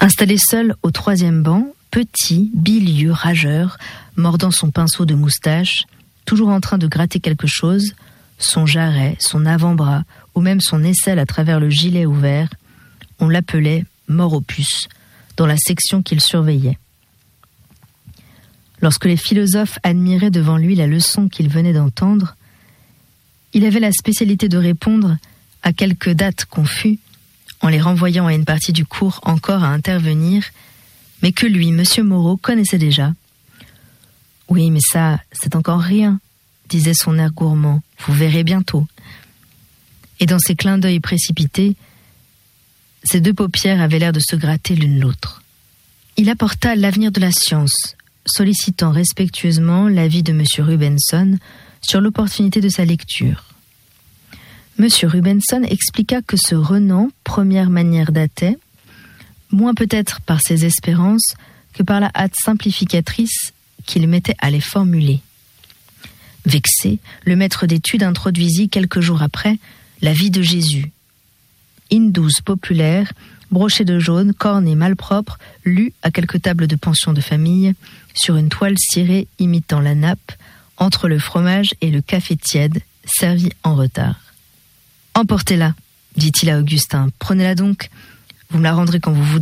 Installé seul au 3e banc, petit, bilieux, rageur, mordant son pinceau de moustache, toujours en train de gratter quelque chose, son jarret, son avant-bras ou même son aisselle à travers le gilet ouvert, on l'appelait mort aux puces, dans la section qu'il surveillait. Lorsque les philosophes admiraient devant lui la leçon qu'ils venaient d'entendre, il avait la spécialité de répondre à quelques dates confus, en les renvoyant à une partie du cours encore à intervenir, mais que lui, M. Moreau, connaissait déjà. « Oui, mais ça, c'est encore rien », disait son air gourmand, « vous verrez bientôt ». Et dans ses clins d'œil précipités, ses 2 paupières avaient l'air de se gratter l'une l'autre. Il apporta l'avenir de la science, sollicitant respectueusement l'avis de M. Rubenson sur l'opportunité de sa lecture. M. Rubenson expliqua que ce Renan, première manière datait, moins peut-être par ses espérances que par la hâte simplificatrice qu'il mettait à les formuler. Vexé, le maître d'études introduisit quelques jours après la vie de Jésus. Indus populaire, broché de jaune, corne et malpropre, lu à quelques tables de pension de famille, sur une toile cirée imitant la nappe, entre le fromage et le café tiède, servi en retard. « Emportez-la, dit-il à Augustin, prenez-la donc, vous me la rendrez quand vous voudrez. »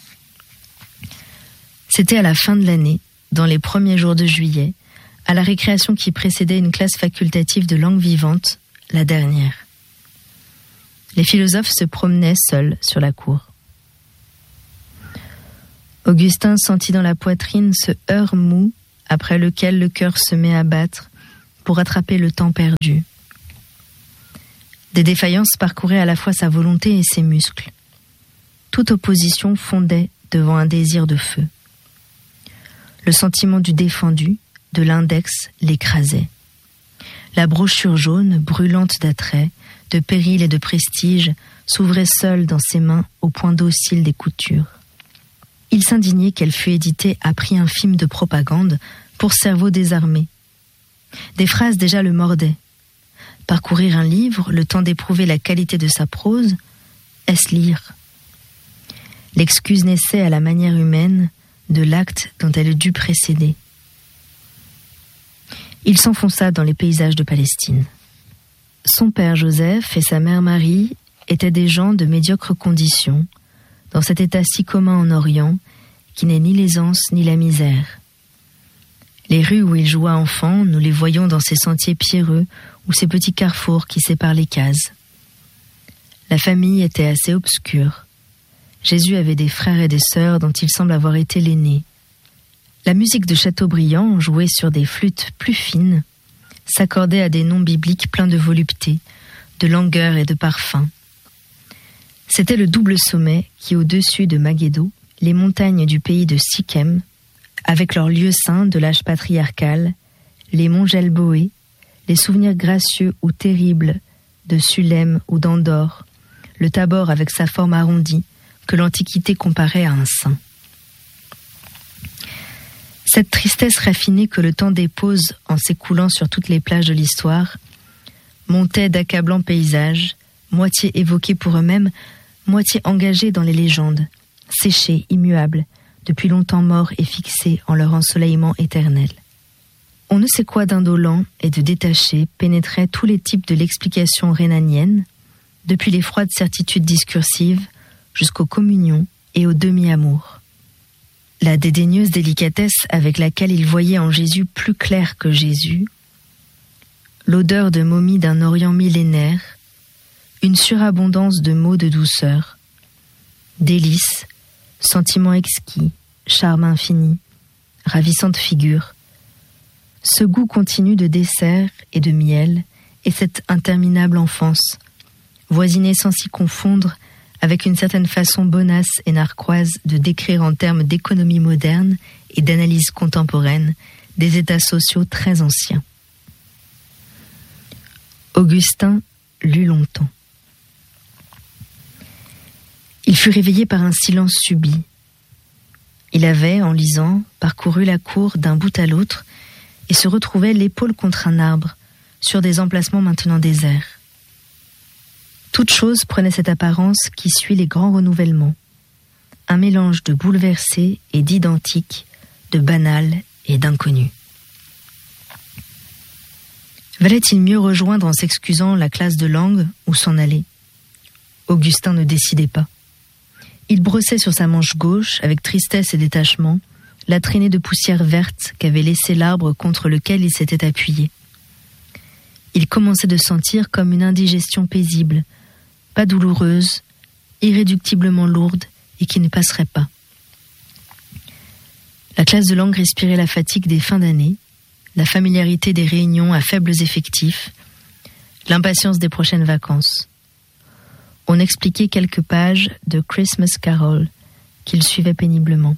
C'était à la fin de l'année, dans les premiers jours de juillet, à la récréation qui précédait une classe facultative de langue vivante, la dernière. Les philosophes se promenaient seuls sur la cour. Augustin sentit dans la poitrine ce heurt mou après lequel le cœur se met à battre pour rattraper le temps perdu. Des défaillances parcouraient à la fois sa volonté et ses muscles. Toute opposition fondait devant un désir de feu. Le sentiment du défendu, de l'index, l'écrasait. La brochure jaune, brûlante d'attrait, de péril et de prestige, s'ouvrait seule dans ses mains au point docile des coutures. Il s'indignait qu'elle fût éditée à prix infime de propagande pour cerveau désarmé. Des phrases déjà le mordaient. Parcourir un livre, le temps d'éprouver la qualité de sa prose, est-ce lire ? L'excuse naissait à la manière humaine de l'acte dont elle dut précéder. Il s'enfonça dans les paysages de Palestine. Son père Joseph et sa mère Marie étaient des gens de médiocre condition, dans cet état si commun en Orient, qui n'est ni l'aisance ni la misère. Les rues où il joua enfant, nous les voyons dans ces sentiers pierreux ou ces petits carrefours qui séparent les cases. La famille était assez obscure. Jésus avait des frères et des sœurs dont il semble avoir été l'aîné. La musique de Chateaubriand, jouée sur des flûtes plus fines, s'accordait à des noms bibliques pleins de volupté, de langueur et de parfum. C'était le double sommet qui, au-dessus de Maghédo, les montagnes du pays de Sichem, avec leurs lieux saints de l'âge patriarcal, les monts Gelboé, les souvenirs gracieux ou terribles de Sulem ou d'Andorre, le Tabor avec sa forme arrondie, que l'Antiquité comparait à un sein. Cette tristesse raffinée que le temps dépose en s'écoulant sur toutes les plages de l'histoire montait d'accablants paysages, moitié évoqués pour eux-mêmes, moitié engagés dans les légendes, séchés, immuables, depuis longtemps morts et fixés en leur ensoleillement éternel. On ne sait quoi d'indolent et de détaché pénétrait tous les types de l'explication rhénanienne, depuis les froides certitudes discursives jusqu'aux communions et aux demi-amours. La dédaigneuse délicatesse avec laquelle il voyait en Jésus plus clair que Jésus, l'odeur de momie d'un Orient millénaire, une surabondance de mots de douceur, délices, sentiments exquis, charme infini, ravissante figure, ce goût continu de dessert et de miel et cette interminable enfance, voisinée sans s'y confondre avec une certaine façon bonasse et narquoise de décrire en termes d'économie moderne et d'analyse contemporaine des états sociaux très anciens. Augustin lut longtemps. Il fut réveillé par un silence subit. Il avait, en lisant, parcouru la cour d'un bout à l'autre et se retrouvait l'épaule contre un arbre, sur des emplacements maintenant déserts. Toute chose prenait cette apparence qui suit les grands renouvellements. un mélange de bouleversé et d'identique, de banal et d'inconnu. Valait-il mieux rejoindre en s'excusant la classe de langue ou s'en aller? Augustin ne décidait pas. Il brossait sur sa manche gauche, avec tristesse et détachement, la traînée de poussière verte qu'avait laissé l'arbre contre lequel il s'était appuyé. Il commençait de sentir comme une indigestion paisible, pas douloureuse, irréductiblement lourde et qui ne passerait pas. La classe de langue respirait la fatigue des fins d'année, la familiarité des réunions à faibles effectifs, l'impatience des prochaines vacances. On expliquait quelques pages de Christmas Carol qu'il suivait péniblement.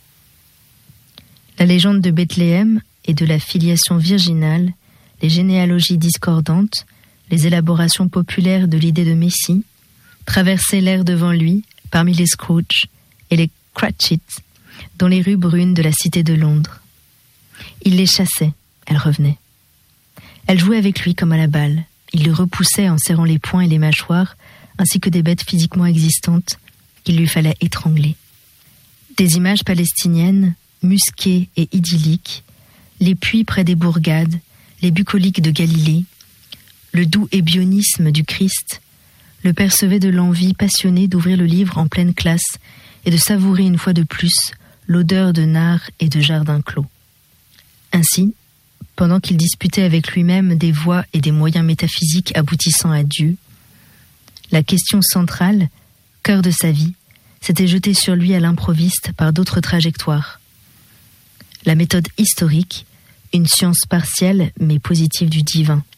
La légende de Bethléem et de la filiation virginale, les généalogies discordantes, les élaborations populaires de l'idée de Messie, traversaient l'air devant lui parmi les Scrooge et les Cratchit dans les rues brunes de la cité de Londres. Il les chassait, elles revenaient. Elles jouaient avec lui comme à la balle. Il le repoussait en serrant les poings et les mâchoires, ainsi que des bêtes physiquement existantes qu'il lui fallait étrangler. Des images palestiniennes, musquées et idylliques, les puits près des bourgades, les bucoliques de Galilée, le doux ébionisme du Christ, le percevaient de l'envie passionnée d'ouvrir le livre en pleine classe et de savourer une fois de plus l'odeur de nard et de jardin clos. Ainsi, pendant qu'il disputait avec lui-même des voies et des moyens métaphysiques aboutissant à Dieu, la question centrale, cœur de sa vie, s'était jetée sur lui à l'improviste par d'autres trajectoires. La méthode historique, une science partielle mais positive du divin.